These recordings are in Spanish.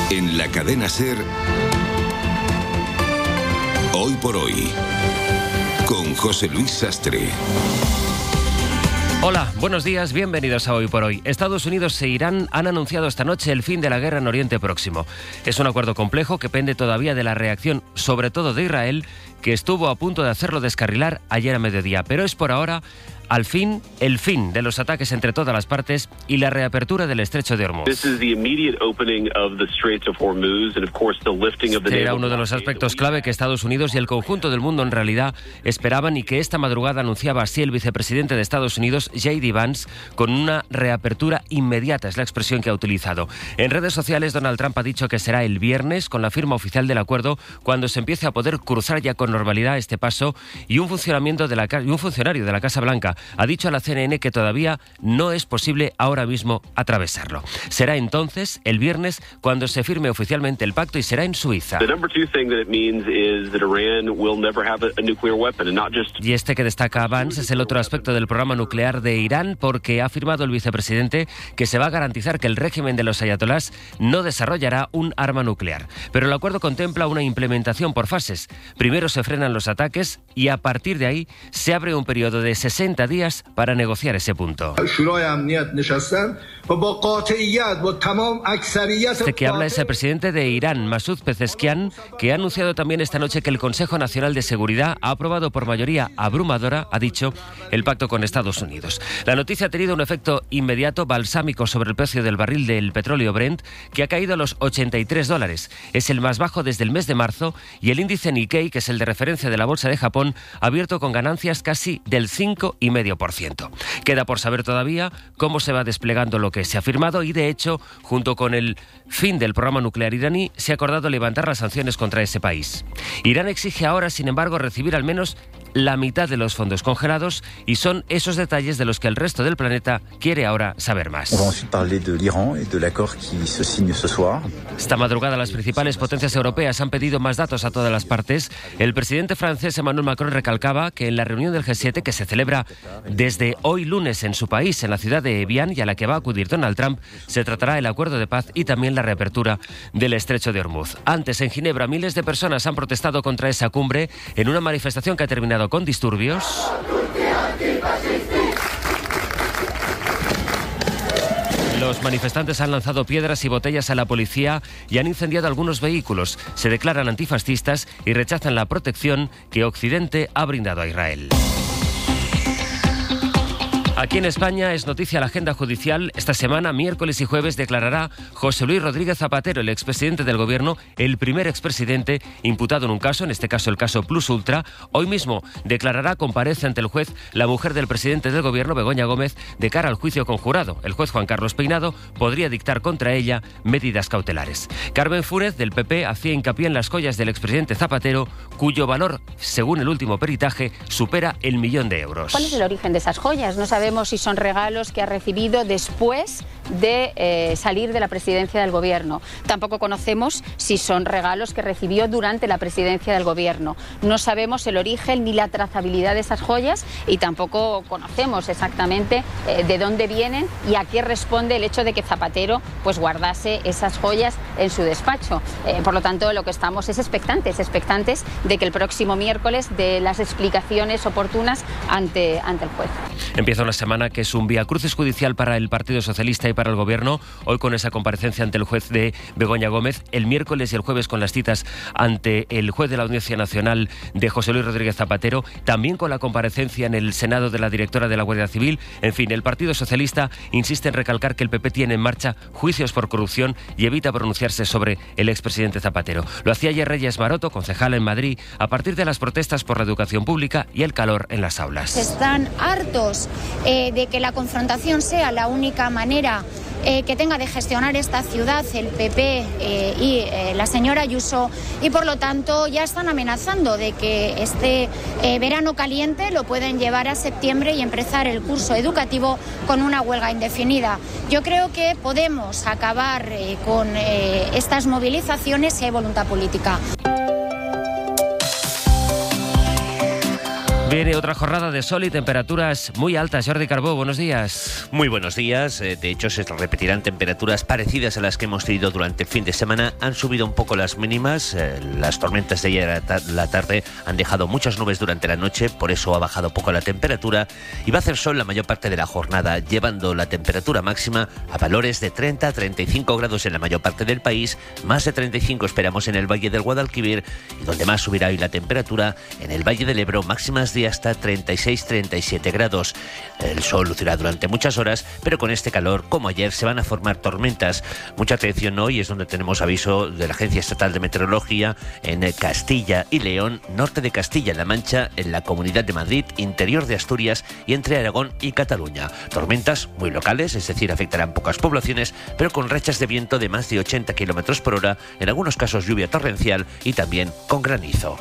En la cadena SER, Hoy por Hoy, con José Luis Sastre. Hola, buenos días, bienvenidos a Hoy por Hoy. Estados Unidos e Irán han anunciado esta noche el fin de la guerra en Oriente Próximo. Es un acuerdo complejo que pende todavía de la reacción, sobre todo de Israel, que estuvo a punto de hacerlo descarrilar ayer a mediodía. Pero es por ahora, al fin, el fin de los ataques entre todas las partes y la reapertura del estrecho de Hormuz. Este era uno de los aspectos clave que Estados Unidos y el conjunto del mundo en realidad esperaban y que esta madrugada anunciaba así el vicepresidente de Estados Unidos, J.D. Vance, con una reapertura inmediata, es la expresión que ha utilizado. En redes sociales, Donald Trump ha dicho que será el viernes, con la firma oficial del acuerdo, cuando se empiece a poder cruzar ya con normalidad este paso, y un funcionario de la Casa Blanca ha dicho a la CNN que todavía no es posible ahora mismo atravesarlo. Será entonces el viernes cuando se firme oficialmente el pacto y será en Suiza. Y este que destaca Vance es el otro aspecto del programa nuclear de Irán, porque ha afirmado el vicepresidente que se va a garantizar que el régimen de los ayatolás no desarrollará un arma nuclear. Pero el acuerdo contempla una implementación por fases. Primero se frenan los ataques y a partir de ahí se abre un periodo de 60 días para negociar ese punto. Este que habla es el presidente de Irán, Masoud Pezeshkian, que ha anunciado también esta noche que el Consejo Nacional de Seguridad ha aprobado por mayoría abrumadora, ha dicho, el pacto con Estados Unidos. La noticia ha tenido un efecto inmediato balsámico sobre el precio del barril del petróleo Brent, que ha caído a los $83. Es el más bajo desde el mes de marzo, y el índice Nikkei, que es el de referencia de la bolsa de Japón, ha abierto con ganancias casi del 5,5%. Queda por saber todavía cómo se va desplegando lo que se ha firmado y, de hecho, junto con el fin del programa nuclear iraní, se ha acordado levantar las sanciones contra ese país. Irán exige ahora, sin embargo, recibir al menos la mitad de los fondos congelados, y son esos detalles de los que el resto del planeta quiere ahora saber más. Esta madrugada las principales potencias europeas han pedido más datos a todas las partes. El presidente francés Emmanuel Macron recalcaba que en la reunión del G7, que se celebra desde hoy lunes en su país, en la ciudad de Evian, y a la que va a acudir Donald Trump, se tratará el acuerdo de paz y también la reapertura del estrecho de Hormuz. Antes, en Ginebra, miles de personas han protestado contra esa cumbre en una manifestación que ha terminado con disturbios. Los manifestantes han lanzado piedras y botellas a la policía y han incendiado algunos vehículos. Se declaran antifascistas y rechazan la protección que Occidente ha brindado a Israel. Aquí en España es noticia la agenda judicial. Esta semana, miércoles y jueves, declarará José Luis Rodríguez Zapatero, el expresidente del Gobierno, el primer expresidente imputado en un caso, en este caso el caso Plus Ultra. Hoy mismo comparece ante el juez la mujer del presidente del Gobierno, Begoña Gómez, de cara al juicio conjurado. El juez Juan Carlos Peinado podría dictar contra ella medidas cautelares. Carmen Fúnez, del PP, hacía hincapié en las joyas del expresidente Zapatero, cuyo valor, según el último peritaje, supera el €1.000.000. ¿Cuál es el origen de esas joyas? No sabemos si son regalos que ha recibido después de salir de la presidencia del Gobierno. Tampoco conocemos si son regalos que recibió durante la presidencia del Gobierno. No sabemos el origen ni la trazabilidad de esas joyas, y tampoco conocemos exactamente de dónde vienen y a qué responde el hecho de que Zapatero pues guardase esas joyas en su despacho. Por lo tanto, lo que estamos es expectantes de que el próximo miércoles dé las explicaciones oportunas ante el juez. Empieza una semana que es un viacrucis judicial para el Partido Socialista y para el Gobierno. Hoy con esa comparecencia ante el juez de Begoña Gómez, el miércoles y el jueves con las citas ante el juez de la Audiencia Nacional de José Luis Rodríguez Zapatero, también con la comparecencia en el Senado de la directora de la Guardia Civil. En fin, el Partido Socialista insiste en recalcar que el PP tiene en marcha juicios por corrupción y evita pronunciarse sobre el expresidente Zapatero. Lo hacía ayer Reyes Maroto, concejala en Madrid, a partir de las protestas por la educación pública y el calor en las aulas. Están hartos de que la confrontación sea la única manera que tenga de gestionar esta ciudad el PP y la señora Ayuso, y por lo tanto ya están amenazando de que este verano caliente lo pueden llevar a septiembre y empezar el curso educativo con una huelga indefinida. Yo creo que podemos acabar con estas movilizaciones si hay voluntad política. Viene otra jornada de sol y temperaturas muy altas. Jordi Carbó, buenos días. Muy buenos días. De hecho, se repetirán temperaturas parecidas a las que hemos tenido durante el fin de semana. Han subido un poco las mínimas. Las tormentas de ayer a la tarde han dejado muchas nubes durante la noche, por eso ha bajado poco la temperatura. Y va a hacer sol la mayor parte de la jornada, llevando la temperatura máxima a valores de 30 a 35 grados en la mayor parte del país. Más de 35 esperamos en el Valle del Guadalquivir, y donde más subirá hoy la temperatura, en el Valle del Ebro, máximas de hasta 36-37 grados. El sol lucirá durante muchas horas, pero con este calor, como ayer, se van a formar tormentas. Mucha atención hoy, es donde tenemos aviso de la Agencia Estatal de Meteorología en Castilla y León, norte de Castilla-La Mancha, en la Comunidad de Madrid, interior de Asturias y entre Aragón y Cataluña. Tormentas muy locales, es decir, afectarán pocas poblaciones, pero con rachas de viento de más de 80 km por hora, en algunos casos lluvia torrencial y también con granizo.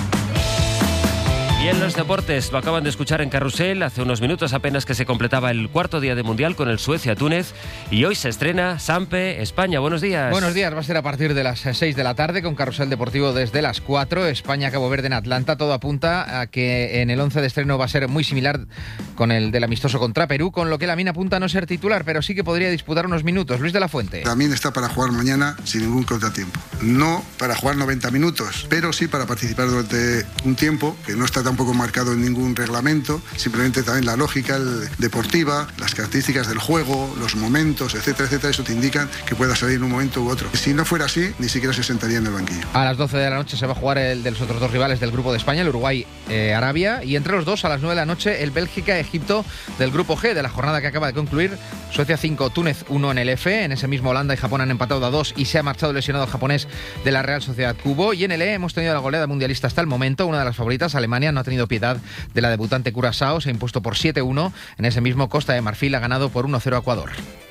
Y en los deportes, lo acaban de escuchar en Carrusel, hace unos minutos apenas que se completaba el cuarto día de Mundial con el Suecia-Túnez, y hoy se estrena Sampe, España. Buenos días. Buenos días, va a ser a partir de las 6 de la tarde con Carrusel Deportivo desde las 4, España-Cabo Verde en Atlanta. Todo apunta a que en el 11 de estreno va a ser muy similar con el del amistoso contra Perú, con lo que Lamine apunta a no ser titular, pero sí que podría disputar unos minutos. Luis de la Fuente. Lamine está para jugar mañana sin ningún contratiempo. No para jugar 90 minutos, pero sí para participar durante un tiempo que no está tampoco marcado en ningún reglamento, simplemente también la lógica deportiva, las características del juego, los momentos, etcétera, etcétera, eso te indican que pueda salir en un momento u otro. Si no fuera así, ni siquiera se sentaría en el banquillo. A las 12 de la noche se va a jugar el de los otros dos rivales del grupo de España, el Uruguay-Arabia, y entre los dos a las 9 de la noche el Bélgica-Egipto del grupo G de la jornada que acaba de concluir. Suecia 5, Túnez 1 en el F. En ese mismo Holanda y Japón han empatado a 2 y se ha marchado lesionado el japonés de la Real Sociedad Cubo. Y en el E hemos tenido la goleada mundialista hasta el momento. Una de las favoritas, Alemania, no ha tenido piedad de la debutante Curazao, se ha impuesto por 7-1. En ese mismo Costa de Marfil ha ganado por 1-0 a Ecuador.